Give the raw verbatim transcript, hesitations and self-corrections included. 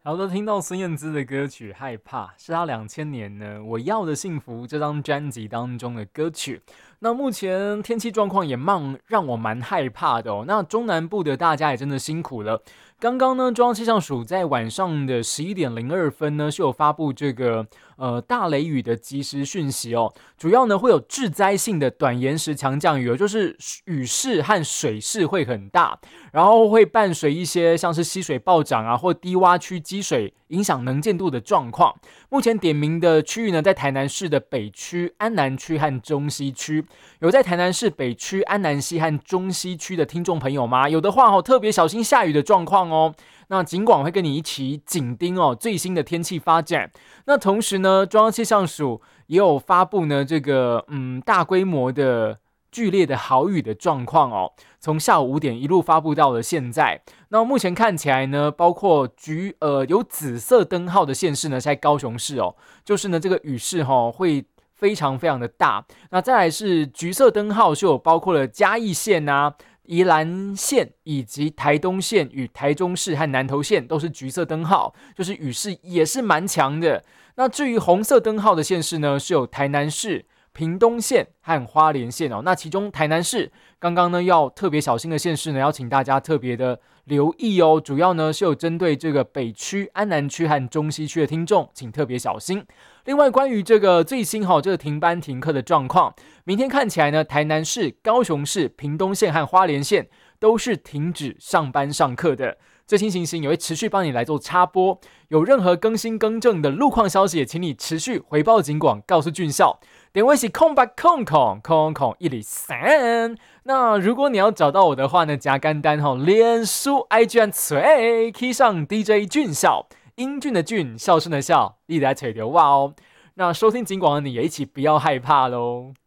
好的，听到孙燕姿的歌曲《害怕》，是她两千年呢《我要的幸福》这张专辑当中的歌曲。那目前天气状况也蛮让我蛮害怕的哦。那中南部的大家也真的辛苦了。刚刚呢，中央气象署在晚上的十一点零二分呢，是有发布这个呃大雷雨的即时讯息哦。主要呢会有致灾性的短延时强降雨，就是雨势和水势会很大，然后会伴随一些像是溪水暴涨啊，或低洼区积水影响能见度的状况。目前点名的区域呢，在台南市的北区、安南区和中西区。有在台南市北区、安南西和中西区的听众朋友吗？有的话哦，特别小心下雨的状况哦。那尽管会跟你一起紧盯哦最新的天气发展。那同时呢，中央气象署也有发布呢这个嗯大规模的剧烈的豪雨的状况哦，从下午五点一路发布到了现在。那目前看起来呢，包括橘呃有紫色灯号的县市呢，是在高雄市哦，就是呢这个雨势哈、哦、会非常非常的大。那再来是橘色灯号，是有包括了嘉义县啊、宜兰县以及台东县与台中市和南投县都是橘色灯号，就是雨势也是蛮强的。那至于红色灯号的县市呢，是有台南市、屏东县和花莲县哦。那其中台南市刚刚呢要特别小心的县市呢，要请大家特别的留意哦。主要呢是有针对这个北区、安南区和中西区的听众，请特别小心。另外，关于这个最新哈、哦、这个停班停课的状况，明天看起来呢，台南市、高雄市、屏东县和花莲县都是停止上班上课的。最新情形也会持续帮你来做插播，有任何更新更正的路况消息，也请你持续回报警广，告诉俊校。点位是空白空空空空一里三。那如果你要找到我的话呢，加干单哈、哦，脸书 I G 和嘴 key 上 D J 俊校，英俊的俊，孝顺的孝，历来吹牛哇哦。那收听警广的你也一起不要害怕喽。